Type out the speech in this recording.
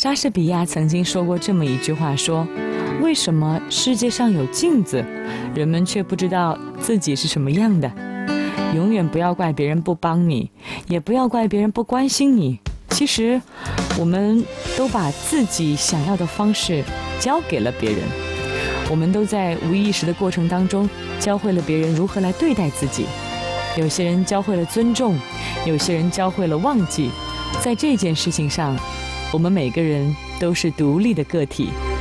莎士比亚曾经说过这么一句话，说为什么世界上有镜子，人们却不知道自己是什么样的？永远不要怪别人不帮你，也不要怪别人不关心你。其实我们都把自己想要的方式交给了别人，我们都在无意识的过程当中教会了别人如何来对待自己。有些人教会了尊重，有些人教会了忘记。在这件事情上，我们每个人都是独立的个体。